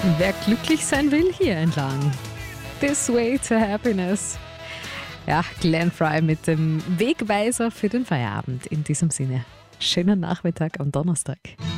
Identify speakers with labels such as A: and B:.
A: Wer glücklich sein will, hier entlang. This way to happiness. Ja, Glenn Frey mit dem Wegweiser für den Feierabend. In diesem Sinne, schönen Nachmittag am Donnerstag.